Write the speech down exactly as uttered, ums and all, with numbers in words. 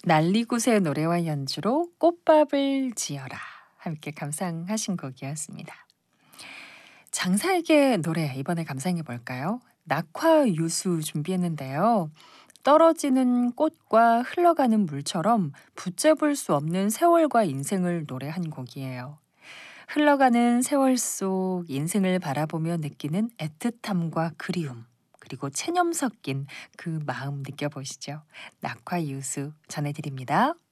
난리굿의 노래와 연주로 꽃밥을 지어라 함께 감상하신 곡이었습니다. 장사에게 노래 이번에 감상해 볼까요? 낙화유수 준비했는데요. 떨어지는 꽃과 흘러가는 물처럼 붙잡을 수 없는 세월과 인생을 노래한 곡이에요. 흘러가는 세월 속 인생을 바라보며 느끼는 애틋함과 그리움, 그리고 체념 섞인 그 마음 느껴보시죠. 낙화유수 전해드립니다.